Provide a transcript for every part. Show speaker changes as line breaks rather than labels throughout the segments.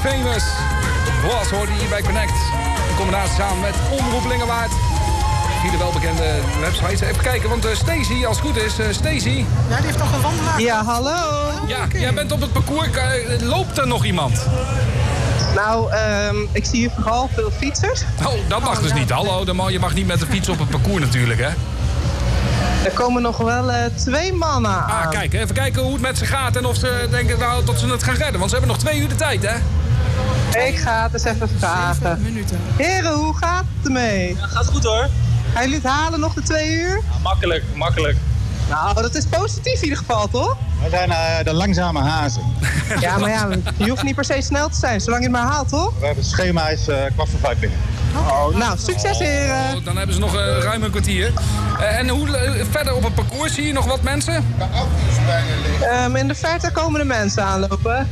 Famous. Was hoorde hier bij Connect. In combinatie samen met Omroep Lingewaard. Via de welbekende website. Even kijken, want Stacey, als het goed is. Stacey.
Ja, die heeft toch een wandelaar.
Ja, hallo.
Ja, jij bent op het parcours. Loopt er nog iemand?
Nou, ik zie hier vooral veel fietsers.
Oh, dat mag dus niet. Hallo, je mag niet met de fiets op het parcours natuurlijk, hè?
Er komen nog wel 2 mannen aan.
Ah, kijk, even kijken hoe het met ze gaat en of ze denken nou, dat ze het gaan redden. Want ze hebben nog 2 uur de tijd, hè?
Ik ga het eens even vragen.
7 minuten.
Heren, hoe gaat het ermee?
Ja, gaat goed hoor.
Gaan jullie het halen nog de 2 uur?
Ja, makkelijk.
Nou, dat is positief in ieder geval, toch?
We zijn de langzame hazen.
Ja, maar ja, je hoeft niet per se snel te zijn, zolang je het maar haalt, toch?
We hebben het schema is 4:45 binnen.
Oh, nou, succes heren.
Oh, dan hebben ze nog ruim een kwartier. En hoe verder op het parcours zie je nog wat mensen?
De auto's bijna leeg.
In de verte komen de mensen aanlopen.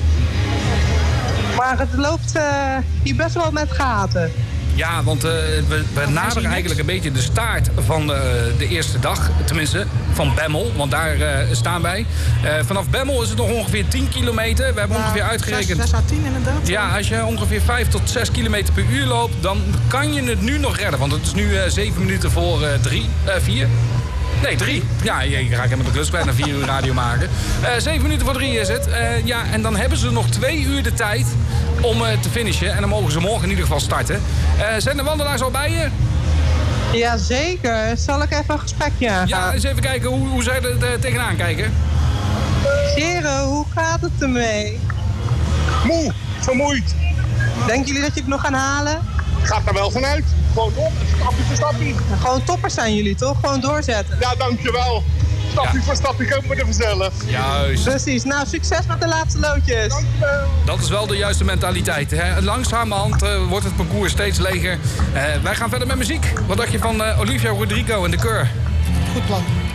Maar het loopt hier best wel met gaten.
Ja, want we naderen eigenlijk een beetje de staart van de eerste dag. Tenminste, van Bemmel, want daar staan wij. Vanaf Bemmel is het nog ongeveer 10 kilometer. We hebben ongeveer uitgerekend...
6 à 10 inderdaad.
Ja, als je ongeveer 5 tot 6 kilometer per uur loopt, dan kan je het nu nog redden. Want het is nu 7 minuten voor 4. Nee, 3. Ja, je ga ik helemaal de klus kwijt naar 4 uur radio maken. 7 minuten voor 3 is het. Ja, en dan hebben ze nog 2 uur de tijd om te finishen. En dan mogen ze morgen in ieder geval starten. Zijn de wandelaars al bij je?
Jazeker. Zal ik even een gesprekje aangaan?
Ja, eens even kijken hoe zij er tegenaan kijken.
Heren, hoe gaat het ermee?
Moe, vermoeid.
Denken jullie dat je het nog gaan halen?
Gaat er wel vanuit. Gewoon op, stapje voor stapje.
Gewoon toppers zijn jullie, toch? Gewoon doorzetten.
Ja, dankjewel. Stapje voor stapje komen we er vanzelf.
Juist.
Precies. Nou, succes met de laatste loodjes.
Dankjewel.
Dat is wel de juiste mentaliteit. Hè? Langzamerhand wordt het parcours steeds leger. Wij gaan verder met muziek. Wat dacht je van Olivia Rodrigo en de Keur?
Goed plan.